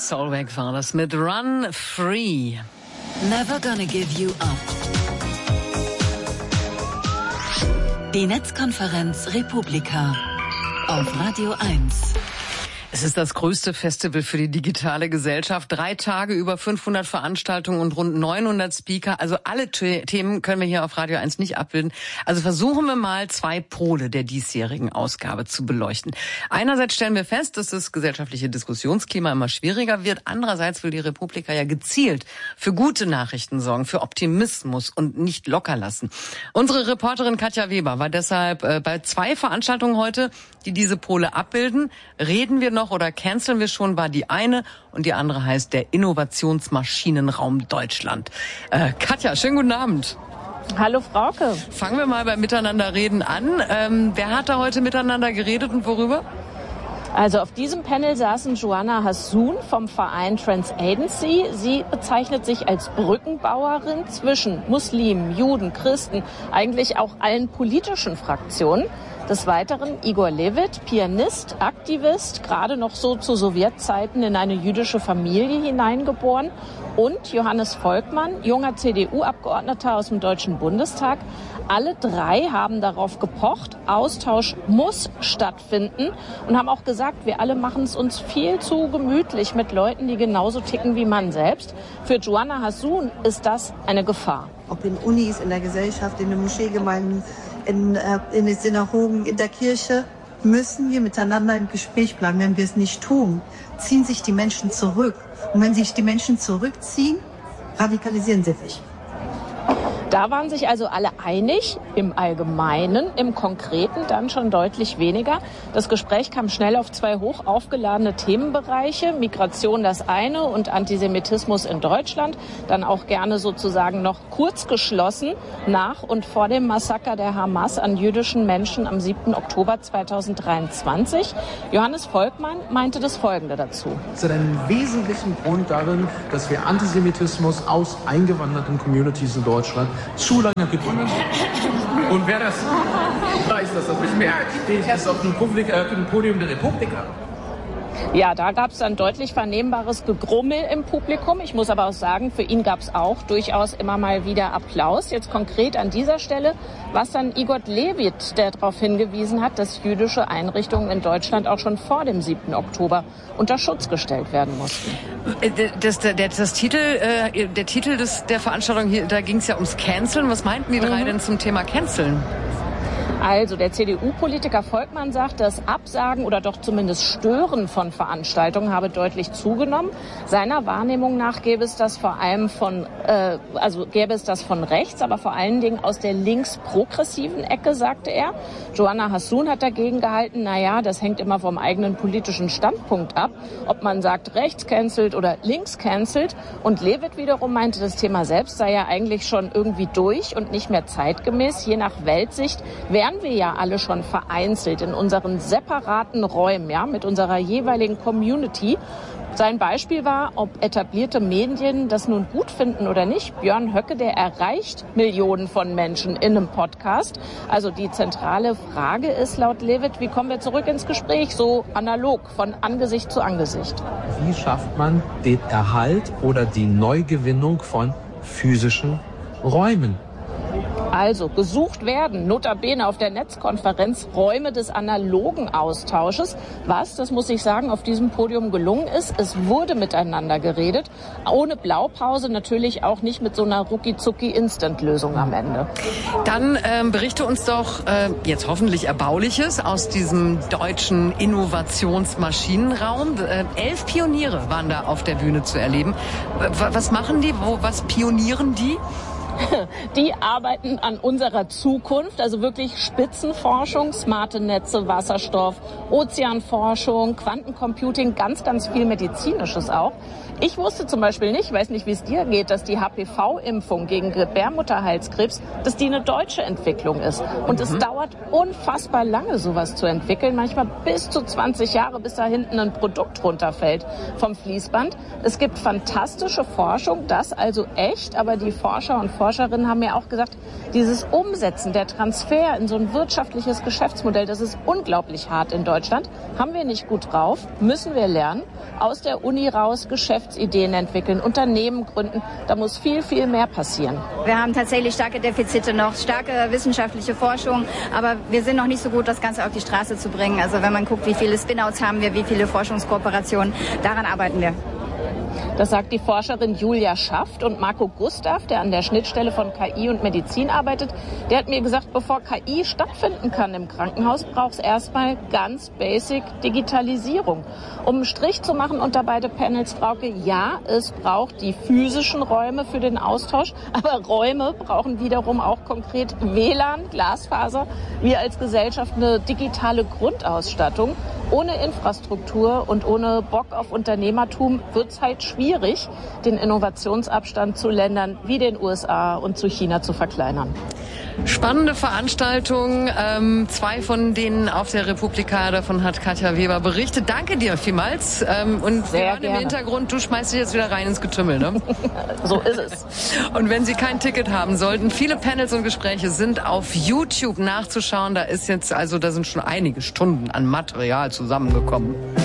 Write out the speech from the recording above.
Solveig war das mit Run Free. Never gonna give you up. Die Netzkonferenz Republika auf Radio 1. Es ist das größte Festival für die digitale Gesellschaft. 3 Tage, über 500 Veranstaltungen und rund 900 Speaker. Also alle Themen können wir hier auf Radio 1 nicht abbilden. Also versuchen wir mal 2 Pole der diesjährigen Ausgabe zu beleuchten. Einerseits stellen wir fest, dass das gesellschaftliche Diskussionsklima immer schwieriger wird. Andererseits will die Republika ja gezielt für gute Nachrichten sorgen, für Optimismus und nicht locker lassen. Unsere Reporterin Katja Weber war deshalb bei 2 Veranstaltungen heute, die diese Pole abbilden. Reden wir noch oder canceln wir schon, war die eine, und die andere heißt der Innovationsmaschinenraum Deutschland. Katja, schönen guten Abend. Hallo Frauke. Fangen wir mal beim Miteinanderreden an. Wer hat da heute miteinander geredet und worüber? Also auf diesem Panel saßen Joanna Hassoun vom Verein Transagency. Sie bezeichnet sich als Brückenbauerin zwischen Muslimen, Juden, Christen, eigentlich auch allen politischen Fraktionen. Des Weiteren Igor Levit, Pianist, Aktivist, gerade noch so zu Sowjetzeiten in eine jüdische Familie hineingeboren. Und Johannes Volkmann, junger CDU-Abgeordneter aus dem Deutschen Bundestag. Alle 3 haben darauf gepocht, Austausch muss stattfinden und haben auch gesagt, wir alle machen es uns viel zu gemütlich mit Leuten, die genauso ticken wie man selbst. Für Joanna Hassoun ist das eine Gefahr. Ob in Unis, in der Gesellschaft, in den Moscheegemeinden, in den Synagogen, in der Kirche, müssen wir miteinander im Gespräch bleiben. Wenn wir es nicht tun, ziehen sich die Menschen zurück. Und wenn sich die Menschen zurückziehen, radikalisieren sie sich. Da waren sich also alle einig, im Allgemeinen, im Konkreten dann schon deutlich weniger. Das Gespräch kam schnell auf 2 hoch aufgeladene Themenbereiche, Migration das eine und Antisemitismus in Deutschland, dann auch gerne sozusagen noch kurz geschlossen nach und vor dem Massaker der Hamas an jüdischen Menschen am 7. Oktober 2023. Johannes Volkmann meinte das Folgende dazu. Es hat einen wesentlichen Grund darin, dass wir Antisemitismus aus eingewanderten Communities in Deutschland zu lange geduldet haben. Und wer das weiß, dass das nicht mehr ist auf dem Podium der Republika. Ja, da gab es dann deutlich vernehmbares Gegrummel im Publikum. Ich muss aber auch sagen, für ihn gab es auch durchaus immer mal wieder Applaus. Jetzt konkret an dieser Stelle, was dann Igor Levit, der darauf hingewiesen hat, dass jüdische Einrichtungen in Deutschland auch schon vor dem 7. Oktober unter Schutz gestellt werden mussten. Der Titel der Veranstaltung hier, da ging es ja ums Canceln. Was meinten die 3 denn zum Thema Canceln? Also der CDU-Politiker Volkmann sagt, das Absagen oder doch zumindest Stören von Veranstaltungen habe deutlich zugenommen. Seiner Wahrnehmung nach gäbe es das vor allem von rechts, aber vor allen Dingen aus der links-progressiven Ecke, sagte er. Joanna Hassoun hat dagegen gehalten, naja, das hängt immer vom eigenen politischen Standpunkt ab, ob man sagt, rechts cancelt oder links cancelt. Und Levit wiederum meinte, das Thema selbst sei ja eigentlich schon irgendwie durch und nicht mehr zeitgemäß. Je nach Weltsicht wären wir ja alle schon vereinzelt in unseren separaten Räumen, ja, mit unserer jeweiligen Community. Sein Beispiel war, ob etablierte Medien das nun gut finden oder nicht. Björn Höcke, der erreicht Millionen von Menschen in einem Podcast. Also die zentrale Frage ist laut Levit, wie kommen wir zurück ins Gespräch, so analog, von Angesicht zu Angesicht. Wie schafft man den Erhalt oder die Neugewinnung von physischen Räumen? Also gesucht werden, notabene auf der Netzkonferenz, Räume des analogen Austausches. Was, das muss ich sagen, auf diesem Podium gelungen ist. Es wurde miteinander geredet, ohne Blaupause, natürlich auch nicht mit so einer Rucki-Zucki-Instant-Lösung am Ende. Dann berichte uns doch jetzt hoffentlich Erbauliches aus diesem deutschen Innovationsmaschinenraum. 11 Pioniere waren da auf der Bühne zu erleben. Was machen die? Was pionieren die? Die arbeiten an unserer Zukunft, also wirklich Spitzenforschung, smarte Netze, Wasserstoff, Ozeanforschung, Quantencomputing, ganz, ganz viel Medizinisches auch. Ich wusste zum Beispiel nicht, ich weiß nicht, wie es dir geht, dass die HPV-Impfung gegen Gebärmutterhalskrebs, dass die eine deutsche Entwicklung ist. Und es dauert unfassbar lange, sowas zu entwickeln, manchmal bis zu 20 Jahre, bis da hinten ein Produkt runterfällt vom Fließband. Es gibt fantastische Forschung, das also echt, aber die Forscher und Forscherinnen haben mir auch gesagt, dieses Umsetzen, der Transfer in so ein wirtschaftliches Geschäftsmodell, das ist unglaublich hart in Deutschland. Haben wir nicht gut drauf, müssen wir lernen. Aus der Uni raus Geschäftsideen entwickeln, Unternehmen gründen. Da muss viel, viel mehr passieren. Wir haben tatsächlich starke Defizite noch, starke wissenschaftliche Forschung. Aber wir sind noch nicht so gut, das Ganze auf die Straße zu bringen. Also wenn man guckt, wie viele Spin-outs haben wir, wie viele Forschungskooperationen, daran arbeiten wir. Das sagt die Forscherin Julia Schaft. Und Marco Gustav, der an der Schnittstelle von KI und Medizin arbeitet, der hat mir gesagt, bevor KI stattfinden kann im Krankenhaus, braucht es erstmal ganz basic Digitalisierung. Um einen Strich zu machen unter beide Panels, Frauke, ja, es braucht die physischen Räume für den Austausch, aber Räume brauchen wiederum auch konkret WLAN, Glasfaser. Wir als Gesellschaft eine digitale Grundausstattung. Ohne Infrastruktur und ohne Bock auf Unternehmertum wird es halt schwierig, den Innovationsabstand zu Ländern wie den USA und zu China zu verkleinern. Spannende Veranstaltung, 2 von denen auf der Republika, davon hat Katja Weber berichtet. Danke dir vielmals. Und wir hören im Hintergrund, du schmeißt dich jetzt wieder rein ins Getümmel, ne? So ist es. Und wenn Sie kein Ticket haben sollten, viele Panels und Gespräche sind auf YouTube nachzuschauen. Da sind schon einige Stunden an Material zusammengekommen.